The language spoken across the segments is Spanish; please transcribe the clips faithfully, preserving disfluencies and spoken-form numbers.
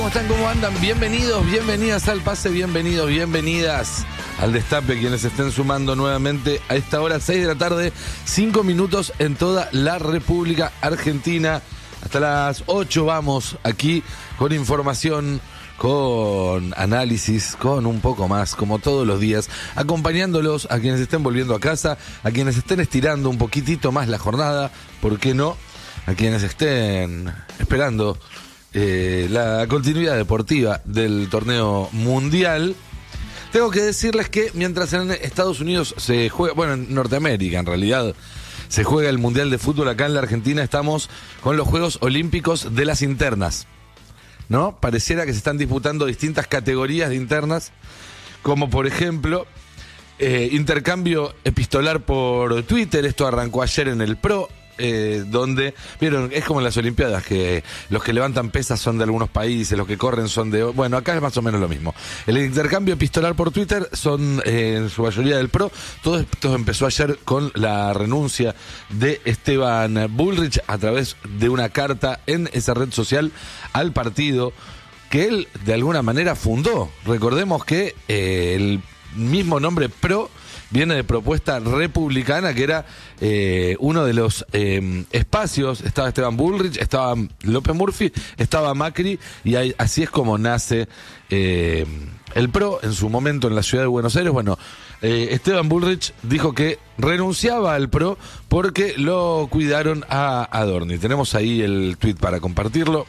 ¿Cómo están? ¿Cómo andan? Bienvenidos, bienvenidas al pase, bienvenidos, bienvenidas al destape, quienes estén sumando nuevamente a esta hora, seis de la tarde, cinco minutos en toda la República Argentina. Hasta las ocho vamos aquí con información, con análisis, con un poco más, como todos los días, acompañándolos a quienes estén volviendo a casa, a quienes estén estirando un poquitito más la jornada, ¿por qué no? A quienes estén esperando eh, la continuidad deportiva del torneo mundial. Tengo que decirles que mientras en Estados Unidos se juega, bueno, en Norteamérica en realidad, se juega el Mundial de Fútbol, acá en la Argentina estamos con los Juegos Olímpicos de las internas, ¿no? Pareciera que se están disputando distintas categorías de internas, como por ejemplo, eh, intercambio epistolar por Twitter. Esto arrancó ayer en el Pro, eh, donde, vieron, es como en las Olimpiadas, que los que levantan pesas son de algunos países, los que corren son de... Bueno, acá es más o menos lo mismo. El intercambio epistolar por Twitter son eh, en su mayoría del Pro. Todo esto empezó ayer con la renuncia de Esteban Bullrich a través de una carta en esa red social al partido que él de alguna manera fundó. Recordemos que eh, el mismo nombre Pro viene de Propuesta Republicana, que era eh, uno de los eh, espacios. Estaba Esteban Bullrich, estaba López Murphy, estaba Macri, y ahí, así es como nace eh, el Pro en su momento en la ciudad de Buenos Aires. Bueno, eh, Esteban Bullrich dijo que renunciaba al Pro porque lo cuidaron a Adorni. Tenemos ahí el tuit para compartirlo.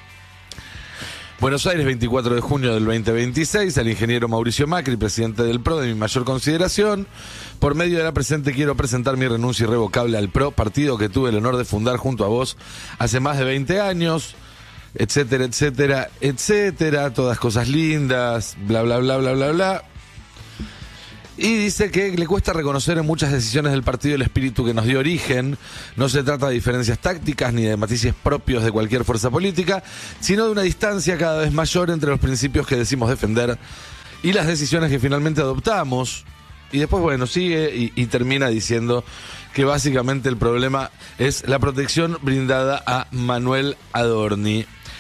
Buenos Aires, veinticuatro de junio del veinte veintiséis, al ingeniero Mauricio Macri, presidente del Pro, de mi mayor consideración. Por medio de la presente quiero presentar mi renuncia irrevocable al Pro, partido que tuve el honor de fundar junto a vos hace más de veinte años, etcétera, etcétera, etcétera, todas cosas lindas, bla, bla, bla, bla, bla, bla. Y dice que le cuesta reconocer en muchas decisiones del partido el espíritu que nos dio origen. No se trata de diferencias tácticas ni de matices propios de cualquier fuerza política, sino de una distancia cada vez mayor entre los principios que decimos defender y las decisiones que finalmente adoptamos. Y después, bueno, sigue y, y termina diciendo que básicamente el problema es la protección brindada a Manuel Adorni.